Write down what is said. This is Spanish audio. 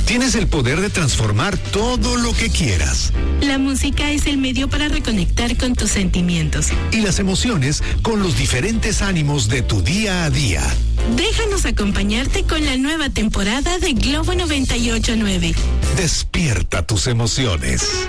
Tienes el poder de transformar todo lo que quieras. La música es el medio para reconectar con tus sentimientos. Y las emociones con los diferentes ánimos de tu día a día. Déjanos acompañarte con la nueva temporada de Globo 98.9. Despierta tus emociones.